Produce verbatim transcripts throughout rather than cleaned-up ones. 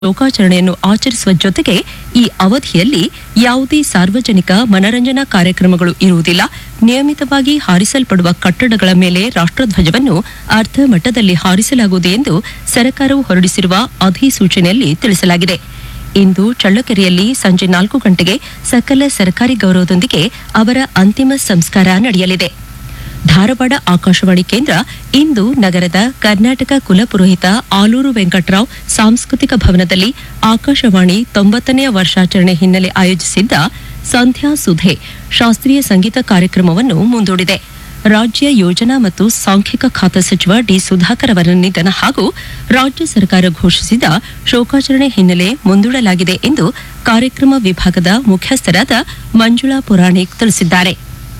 ಶೋಕಾಚರಣೆಯನ್ನು ಆಚರಿಸುವ ಜೊತೆಗೆ ಈ ಅವಧಿಯಲ್ಲಿ ಯಾವುದೇ ಸಾರ್ವಜನಿಕ ಮನರಂಜನಾ ಕಾರ್ಯಕ್ರಮಗಳು ಇರುವುದಿಲ್ಲ. ನಿಯಮಿತವಾಗಿ ಹಾರಿಸಲ್ಪಡುವ ಕಟ್ಟಡಗಳ ಮೇಲೆ ರಾಷ್ಟ್ರಧ್ವಜವನ್ನು ಅರ್ಧ ಮಟ್ಟದಲ್ಲಿ ಹಾರಿಸಲಾಗುವುದು ಎಂದು ಸರ್ಕಾರವು ಹೊರಡಿಸಿರುವ ಅಧಿಸೂಚನೆಯಲ್ಲಿ ತಿಳಿಸಲಾಗಿದೆ. ಇಂದು ಚಳ್ಳಕೆರೆಯಲ್ಲಿ ಸಂಜೆ ನಾಲ್ಕು ಗಂಟೆಗೆ ಸಕಲ ಸರ್ಕಾರಿ ಗೌರವದೊಂದಿಗೆ ಅವರ ಅಂತಿಮ ಸಂಸ್ಕಾರ ನಡೆಯಲಿದೆ. ಧಾರವಾಡ ಆಕಾಶವಾಣಿ ಕೇಂದ್ರ ಇಂದು ನಗರದ ಕರ್ನಾಟಕ ಕುಲಪುರೋಹಿತ ಆಲೂರು ವೆಂಕಟರಾವ್ ಸಾಂಸ್ಕೃತಿಕ ಭವನದಲ್ಲಿ ಆಕಾಶವಾಣಿ ತೊಂಬತ್ತನೆಯ ವರ್ಷಾಚರಣೆ ಹಿನ್ನೆಲೆ ಆಯೋಜಿಸಿದ್ದ ಸಂಧ್ಯಾ ಸುಧೆ ಶಾಸ್ತ್ರೀಯ ಸಂಗೀತ ಕಾರ್ಯಕ್ರಮವನ್ನು ಮುಂದೂಡಿದೆ. ರಾಜ್ಯ ಯೋಜನಾ ಮತ್ತು ಸಾಂಖ್ಯಿಕ ಖಾತೆ ಸಚಿವ ಡಿ ಸುಧಾಕರ್ ಅವರ ನಿಧನ ಹಾಗೂ ರಾಜ್ಯ ಸರ್ಕಾರ ಘೋಷಿಸಿದ ಶೋಕಾಚರಣೆ ಹಿನ್ನೆಲೆ ಮುಂದೂಡಲಾಗಿದೆ ಎಂದು ಕಾರ್ಯಕ್ರಮ ವಿಭಾಗದ ಮುಖ್ಯಸ್ಥರಾದ ಮಂಜುಳಾ ಪುರಾಣಿಕ್ ತಿಳಿಸಿದ್ದಾರೆ.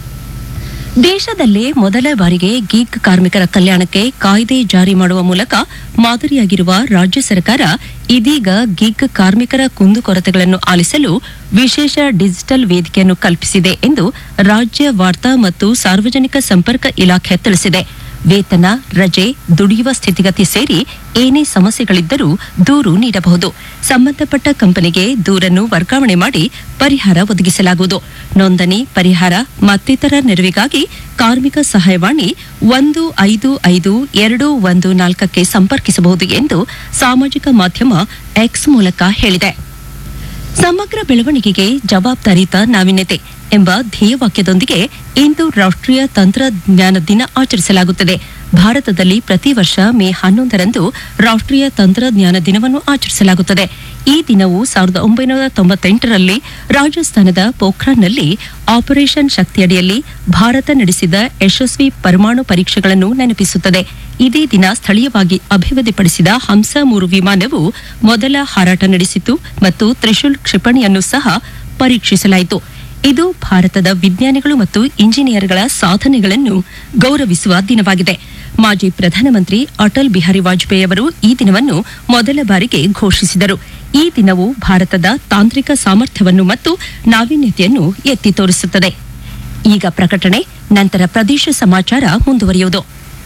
ದೇಶದಲ್ಲೇ ಮೊದಲ ಬಾರಿಗೆ ಗಿಗ್ ಕಾರ್ಮಿಕರ ಕಲ್ಯಾಣಕ್ಕೆ ಕಾಯ್ದೆ ಜಾರಿ ಮಾಡುವ ಮೂಲಕ ಮಾದರಿಯಾಗಿರುವ ರಾಜ್ಯ ಸರ್ಕಾರ ಇದೀಗ ಗಿಗ್ ಕಾರ್ಮಿಕರ ಕುಂದುಕೊರತೆಗಳನ್ನು ಆಲಿಸಲು ವಿಶೇಷ ಡಿಜಿಟಲ್ ವೇದಿಕೆಯನ್ನು ಕಲ್ಪಿಸಿದೆ ಎಂದು ರಾಜ್ಯ ವಾರ್ತಾ ಮತ್ತು ಸಾರ್ವಜನಿಕ ಸಂಪರ್ಕ ಇಲಾಖೆ ತಿಳಿಸಿದೆ. ವೇತನ, ರಜೆ, ದುಡಿಯುವ ಸ್ಥಿತಿಗತಿ ಸೇರಿ ಏನೇ ಸಮಸ್ಯೆಗಳಿದ್ದರೂ ದೂರು ನೀಡಬಹುದು. ಸಂಬಂಧಪಟ್ಟ ಕಂಪನಿಗೆ ದೂರನ್ನು ವರ್ಗಾವಣೆ ಮಾಡಿ ಪರಿಹಾರ ಒದಗಿಸಲಾಗುವುದು. ನೋಂದಣಿ, ಪರಿಹಾರ ಮತ್ತಿತರ ನೆರವಿಗಾಗಿ ಕಾರ್ಮಿಕ ಸಹಾಯವಾಣಿ ಒಂದು ಐದು ಐದು ಎರಡು ಒಂದು ನಾಲ್ಕಕ್ಕೆ ಸಂಪರ್ಕಿಸಬಹುದು ಎಂದು ಸಾಮಾಜಿಕ ಮಾಧ್ಯಮ ಎಕ್ಸ್ ಮೂಲಕ ಹೇಳಿದೆ. ಸಮಗ್ರ ಬೆಳವಣಿಗೆಗೆ ಜವಾಬ್ದಾರಿಯುತ ನಾವೀನ್ಯತೆ ಎಂಬ ಧ್ಯೇಯವಾಕ್ಯದೊಂದಿಗೆ ಇಂದು ರಾಷ್ಟ್ರೀಯ ತಂತ್ರಜ್ಞಾನ ದಿನ ಆಚರಿಸಲಾಗುತ್ತದೆ. ಭಾರತದಲ್ಲಿ ಪ್ರತಿ ವರ್ಷ ಮೇ ಹನ್ನೊಂದರಂದು ರಾಷ್ಟ್ರೀಯ ತಂತ್ರಜ್ಞಾನ ದಿನವನ್ನು ಆಚರಿಸಲಾಗುತ್ತದೆ. ಈ ದಿನವು ಸಾವಿರದ ಒಂಬೈನೂರ ತೊಂಬತ್ತೆಂಟರಲ್ಲಿ ರಾಜಸ್ಥಾನದ ಪೋಖ್ರಾನ್ನಲ್ಲಿ ಆಪರೇಷನ್ ಶಕ್ತಿಯಡಿಯಲ್ಲಿ ಭಾರತ ನಡೆಸಿದ ಯಶಸ್ವಿ ಪರಮಾಣು ಪರೀಕ್ಷೆಗಳನ್ನು ನೆನಪಿಸುತ್ತದೆ. ಇದೇ ದಿನ ಸ್ಥಳೀಯವಾಗಿ ಅಭಿವೃದ್ಧಿಪಡಿಸಿದ ಹಂಸ ಮೂರು ವಿಮಾನವು ಮೊದಲ ಹಾರಾಟ ನಡೆಸಿತು ಮತ್ತು ತ್ರಿಶೂಲ್ ಕ್ಷಿಪಣಿಯನ್ನು ಸಹ ಪರೀಕ್ಷಿಸಲಾಯಿತು. ಇದು ಭಾರತದ ವಿಜ್ಞಾನಿಗಳು ಮತ್ತು ಇಂಜಿನಿಯರ್ಗಳ ಸಾಧನೆಗಳನ್ನು ಗೌರವಿಸುವ ದಿನವಾಗಿದೆ. ಮಾಜಿ ಪ್ರಧಾನಮಂತ್ರಿ ಅಟಲ್ ಬಿಹಾರಿ ವಾಜಪೇಯಿ ಅವರು ಈ ದಿನವನ್ನು ಮೊದಲ ಬಾರಿಗೆ ಘೋಷಿಸಿದರು. ಈ ದಿನವು ಭಾರತದ ತಾಂತ್ರಿಕ ಸಾಮರ್ಥ್ಯವನ್ನು ಮತ್ತು ನಾವೀನ್ಯತೆಯನ್ನು ಎತ್ತಿ ತೋರಿಸುತ್ತದೆ. ಈಗ ಪ್ರಕಟಣೆ, ನಂತರ ಪ್ರದೇಶ ಸಮಾಚಾರ ಮುಂದುವರಿಯುವುದು.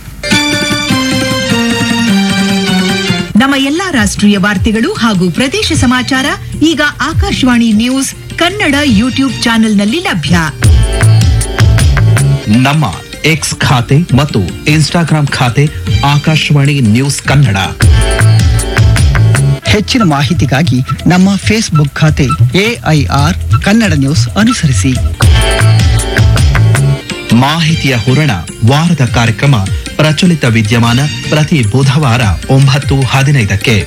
ನಮ್ಮ ಎಲ್ಲಾ ರಾಷ್ಟ್ರೀಯ ವಾರ್ತೆಗಳು ಹಾಗೂ ಪ್ರದೇಶ ಸಮಾಚಾರ ಈಗ ಆಕಾಶವಾಣಿ ನ್ಯೂಸ್ ಕನ್ನಡ ಯೂಟ್ಯೂಬ್ ಚಾನೆಲ್ನಲ್ಲಿ ಲಭ್ಯ. ನಮ್ಮ ಎಕ್ಸ್ ಖಾತೆ ಮತ್ತು ಇನ್ಸ್ಟಾಗ್ರಾಂ ಖಾತೆ ಆಕಾಶವಾಣಿ ನ್ಯೂಸ್ ಕನ್ನಡ. ಹೆಚ್ಚಿನ ಮಾಹಿತಿಗಾಗಿ ನಮ್ಮ ಫೇಸ್ಬುಕ್ ಖಾತೆ ಎಐಆರ್ ಕನ್ನಡ ನ್ಯೂಸ್ ಅನುಸರಿಸಿ. ಮಾಹಿತಿಯ ಹೂರಣ ವಾರದ ಕಾರ್ಯಕ್ರಮ ಪ್ರಚಲಿತ ವಿದ್ಯಮಾನ ಪ್ರತಿ ಬುಧವಾರ ಒಂಬತ್ತು ಹದಿನೈದಕ್ಕೆ.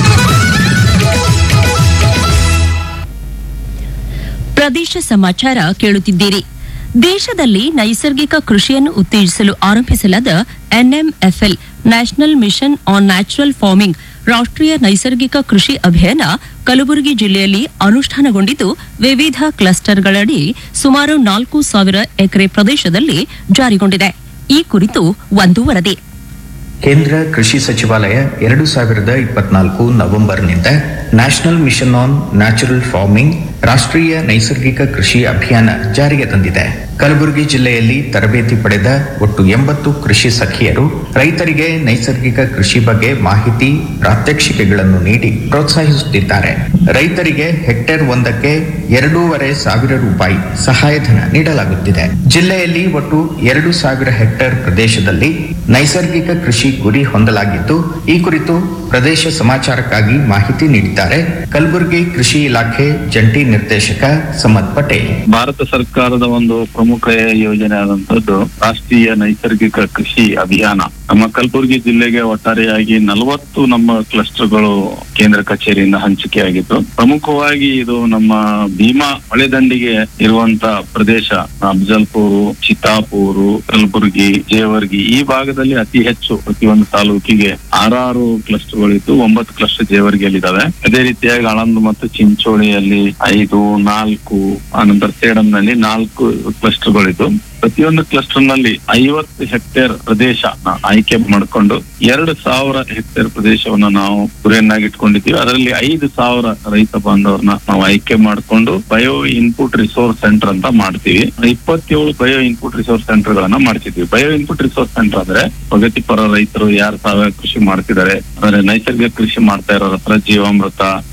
ಪ್ರದೇಶ ಸಮಾಚಾರ ಕೇಳುತ್ತಿದ್ದೀರಿ. ದೇಶದಲ್ಲಿ ನೈಸರ್ಗಿಕ ಕೃಷಿಯನ್ನು ಉತ್ತೇಜಿಸಲು ಆರಂಭಿಸಲಾದ ಎನ್ಎಂಎಫ್ಎಲ್ national mission on natural farming ರಾಷ್ಟ್ರೀಯ ನೈಸರ್ಗಿಕ ಕೃಷಿ ಅಭಿಯಾನ ಕಲಬುರಗಿ ಜಿಲ್ಲೆಯಲ್ಲಿ ಅನುಷ್ಠಾನಗೊಂಡಿದ್ದು ವಿವಿಧ ಕ್ಲಸ್ಟರ್ಗಳಡಿ ಸುಮಾರು ನಾಲ್ಕು ಸಾವಿರ ಎಕರೆ ಪ್ರದೇಶದಲ್ಲಿ ಜಾರಿಗೊಂಡಿದೆ. ಈ ಕುರಿತು ಒಂದು ವರದಿ. ಕೇಂದ್ರ ಕೃಷಿ ಸಚಿವಾಲಯ ಎರಡು ಸಾವಿರದ ಇಪ್ಪತ್ನಾಲ್ಕು ನವೆಂಬರ್ನಿಂದ national mission on natural farming ರಾಷ್ಟ್ರೀಯ ನೈಸರ್ಗಿಕ ಕೃಷಿ ಅಭಿಯಾನ ಜಾರಿಗೆ ತಂದಿದೆ. ಕಲಬುರಗಿ ಜಿಲ್ಲೆಯಲ್ಲಿ ತರಬೇತಿ ಪಡೆದ ಒಟ್ಟು ಎಂಬತ್ತು ಕೃಷಿ ಸಖಿಯರು ರೈತರಿಗೆ ನೈಸರ್ಗಿಕ ಕೃಷಿ ಬಗ್ಗೆ ಮಾಹಿತಿ, ಪ್ರಾತ್ಯಕ್ಷಿಕೆಗಳನ್ನು ನೀಡಿ ಪ್ರೋತ್ಸಾಹಿಸುತ್ತಿದ್ದಾರೆ. ರೈತರಿಗೆ ಹೆಕ್ಟೇರ್ ಒಂದಕ್ಕೆ ಎರಡೂವರೆ ಸಾವಿರ ರೂಪಾಯಿ ಸಹಾಯಧನ ನೀಡಲಾಗುತ್ತಿದೆ. ಜಿಲ್ಲೆಯಲ್ಲಿ ಒಟ್ಟು ಎರಡು ಸಾವಿರ ಹೆಕ್ಟೇರ್ ಪ್ರದೇಶದಲ್ಲಿ ನೈಸರ್ಗಿಕ ಕೃಷಿ ಗುರಿ ಹೊಂದಲಾಗಿದ್ದು, ಈ ಕುರಿತು ಪ್ರದೇಶ ಸಮಾಚಾರಕ್ಕಾಗಿ ಮಾಹಿತಿ ನೀಡಿದ್ದಾರೆ ಕಲಬುರಗಿ ಕೃಷಿ ಇಲಾಖೆ ಜಂಟಿ ನಿರ್ದೇಶಕ ಸಮದ್ ಪಟೇಲ್. ಭಾರತ ಸರ್ಕಾರದ ಒಂದು ಪ್ರಮುಖ ಯೋಜನೆ ಆದಂತದ್ದು ರಾಷ್ಟ್ರೀಯ ನೈಸರ್ಗಿಕ ಕೃಷಿ ಅಭಿಯಾನ. ನಮ್ಮ ಕಲಬುರಗಿ ಜಿಲ್ಲೆಗೆ ಒಟ್ಟಾರೆಯಾಗಿ ನಲವತ್ತು ನಮ್ಮ ಕ್ಲಸ್ಟರ್ಗಳು ಕೇಂದ್ರ ಕಚೇರಿಯಿಂದ ಹಂಚಿಕೆಯಾಗಿತ್ತು. ಪ್ರಮುಖವಾಗಿ ಇದು ನಮ್ಮ ಭೀಮಾ ಹೊಳೆದಂಡಿಗೆ ಇರುವಂತ ಪ್ರದೇಶ, ಅಫಜಲ್ಪುರ್, ಚಿತ್ತಾಪೂರು, ಕಲಬುರಗಿ, ಜೇವರ್ಗಿ ಈ ಭಾಗದಲ್ಲಿ ಅತಿ ಹೆಚ್ಚು ಪ್ರತಿಯೊಂದು ತಾಲೂಕಿಗೆ ಆರಾರು ಕ್ಲಸ್ಟರ್ಗಳಿದ್ದು, ಒಂಬತ್ತು ಕ್ಲಸ್ಟರ್ ಜೇವರ್ಗಿಯಲ್ಲಿದ್ದಾವೆ. ಅದೇ ರೀತಿಯಾಗಿ ಆಳಂದ್ ಮತ್ತು ಚಿಂಚೋಳಿಯಲ್ಲಿ ಐದು, ನಾಲ್ಕು, ಆನಂತರ ಸೇಡಂನಲ್ಲಿ ನಾಲ್ಕು ಕ್ಲಸ್ಟರ್ಗಳಿದ್ದು ಪ್ರತಿಯೊಂದು ಕ್ಲಸ್ಟರ್ ನಲ್ಲಿ ಐವತ್ತು ಹೆಕ್ಟೇರ್ ಪ್ರದೇಶ ಆಯ್ಕೆ ಮಾಡಿಕೊಂಡು ಎರಡು ಸಾವಿರ ಹೆಕ್ಟೇರ್ ಪ್ರದೇಶವನ್ನ ನಾವು ಗುರಿಯನ್ನಾಗಿ ಇಟ್ಕೊಂಡಿದ್ದೀವಿ. ಅದರಲ್ಲಿ ಐದು ಸಾವಿರ ರೈತ ಬಾಂಧವರನ್ನ ನಾವು ಆಯ್ಕೆ ಮಾಡಿಕೊಂಡು ಬಯೋ ಇನ್ಪುಟ್ ರಿಸೋರ್ಸ್ ಸೆಂಟರ್ ಅಂತ ಮಾಡ್ತೀವಿ. ಇಪ್ಪತ್ತೇಳು ಬಯೋ ಇನ್ಪುಟ್ ರಿಸೋರ್ಸ್ ಸೆಂಟರ್ ಗಳನ್ನ ಮಾಡ್ತಿದ್ವಿ. ಬಯೋ ಇನ್ಪುಟ್ ರಿಸೋರ್ಸ್ ಸೆಂಟರ್ ಅಂದ್ರೆ ಪ್ರಗತಿಪರ ರೈತರು ಯಾರು ಸಾವಯವ ಕೃಷಿ ಮಾಡ್ತಿದ್ದಾರೆ, ಅಂದ್ರೆ ನೈಸರ್ಗಿಕ ಕೃಷಿ ಮಾಡ್ತಾ ಇರೋರ ಹತ್ರ ಜೀವಾಮೃತ,